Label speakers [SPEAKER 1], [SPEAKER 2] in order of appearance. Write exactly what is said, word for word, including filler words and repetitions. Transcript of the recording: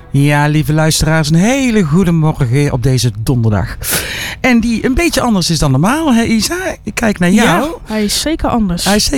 [SPEAKER 1] Ja, lieve luisteraars, een hele goede morgen op deze donderdag. En die een beetje anders is dan normaal, hè Isa? Ik kijk naar jou.
[SPEAKER 2] Ja, hij is zeker anders.
[SPEAKER 1] Hij is